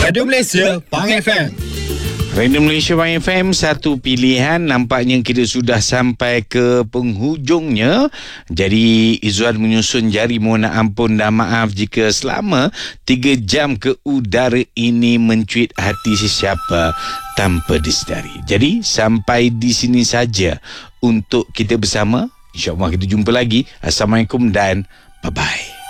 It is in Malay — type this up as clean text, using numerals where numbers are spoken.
Radio Malaysia, Pang FM. Radio Malaysia Pang FM, satu pilihan. Nampaknya kita sudah sampai ke penghujungnya. Jadi Izzuan menyusun jari, mohon ampun dan maaf jika selama 3 jam ke udara ini mencuit hati sesiapa tanpa disedari. Jadi sampai di sini saja untuk kita bersama. InsyaAllah kita jumpa lagi. Assalamualaikum dan bye-bye.